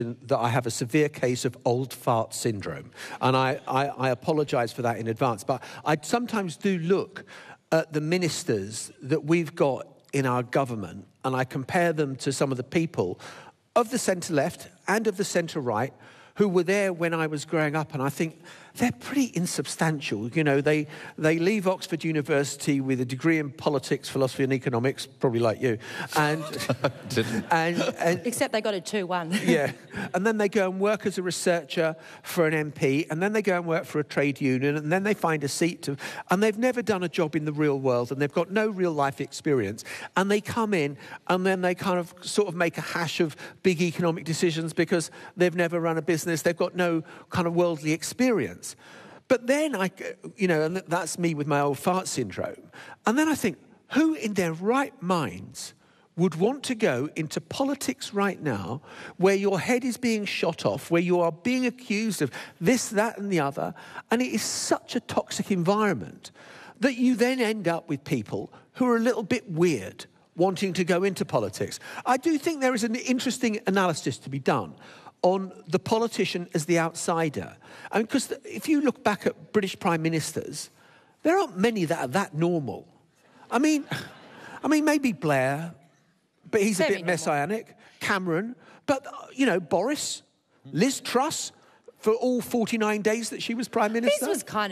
that I have a severe case of old fart syndrome. And I apologise for that in advance. But I sometimes do look at the ministers that we've got in our government and I compare them to some of the people of the centre-left and of the centre-right who were there when I was growing up, and I think they're pretty insubstantial. You know, they leave Oxford University with a degree in politics, philosophy and economics, probably like you, and except they got a 2-1. Yeah, and then they go and work as a researcher for an MP, and then they go and work for a trade union, and then they find a seat and they've never done a job in the real world, and they've got no real life experience, and they come in, and then they kind of sort of make a hash of big economic decisions because they've never run a business, they've got no kind of worldly experience. But then and that's me with my old fart syndrome. And then I think, who in their right minds would want to go into politics right now where your head is being shot off, where you are being accused of this, that and the other, and it is such a toxic environment that you then end up with people who are a little bit weird wanting to go into politics. I do think there is an interesting analysis to be done on the politician as the outsider. I mean, because if you look back at British prime ministers, there aren't many that are that normal. I mean, maybe Blair, but he's a bit messianic. Cameron, but, Boris, Liz Truss, for all 49 days that she was prime minister. Liz was kind